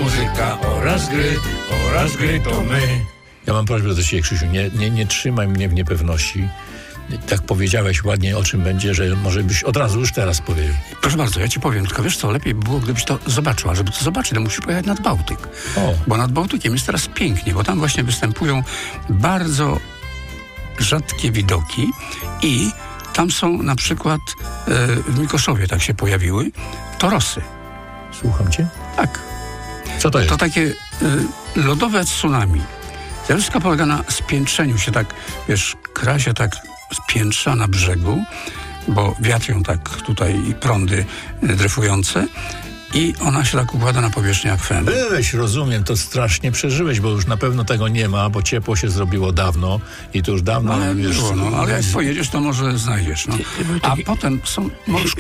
muzyka oraz gry to my. Ja mam prośbę do Ciebie, Krzysiu, nie trzymaj mnie w niepewności. Tak powiedziałeś ładnie, o czym będzie, że może byś od razu już teraz powiedział. Proszę bardzo, ja ci powiem, tylko wiesz co, lepiej by było, gdybyś to zobaczyła. Żeby to zobaczyć, to musisz pojechać nad Bałtyk. O. Bo nad Bałtykiem jest teraz pięknie, bo tam właśnie występują bardzo rzadkie widoki i tam są na przykład w Mikoszowie tak się pojawiły torosy. Słucham Cię? Tak. Co to jest? To takie lodowe tsunami. Zjawisko polega na spiętrzeniu się tak, wiesz, kra się tak spiętrza na brzegu, bo wiatr ją tak tutaj i prądy dryfujące i ona się tak układa na powierzchni akwenu. Byłeś, rozumiem, to strasznie przeżyłeś, bo już na pewno tego nie ma, bo ciepło się zrobiło dawno i to już dawno, Ale wiesz... było, ale jak pojedziesz, to może znajdziesz. No. A potem są